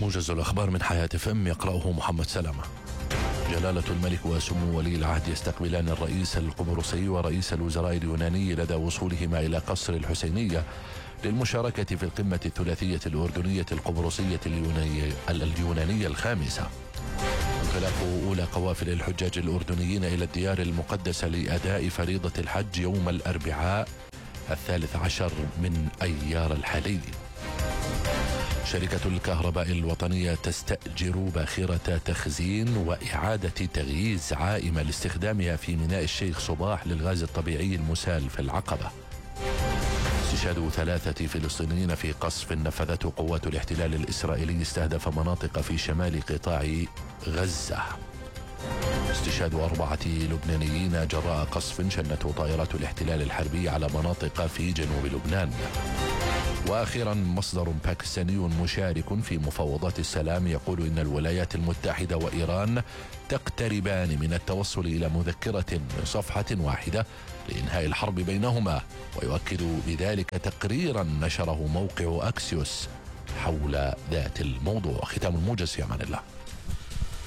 موجز الأخبار من حياة FM يقرأه محمد سلامة. جلالة الملك وسمو ولي العهد يستقبلان الرئيس القبرصي ورئيس الوزراء اليوناني لدى وصولهما إلى قصر الحسينية للمشاركة في القمة الثلاثية الأردنية القبرصية اليونانية الخامسة. انطلاق أولى قوافل الحجاج الأردنيين إلى الديار المقدسة لأداء فريضة الحج يوم الأربعاء 13 من أيار الحالي. شركة الكهرباء الوطنية تستأجر باخرة تخزين وإعادة تغييز عائمة لاستخدامها في ميناء الشيخ صباح للغاز الطبيعي المسال في العقبة. استشهاد 3 فلسطينيين في قصف نفذته قوات الاحتلال الإسرائيلي استهدف مناطق في شمال قطاع غزة. استشهاد 4 لبنانيين جراء قصف شنته طائرات الاحتلال الحربي على مناطق في جنوب لبنان. وأخيرا مصدر باكستاني مشارك في مفاوضات السلام يقول إن الولايات المتحدة وإيران تقتربان من التوصل إلى مذكرة من صفحة واحدة لإنهاء الحرب بينهما، ويؤكد بذلك تقريرا نشره موقع أكسيوس حول ذات الموضوع. ختام الموجز، في أمان الله.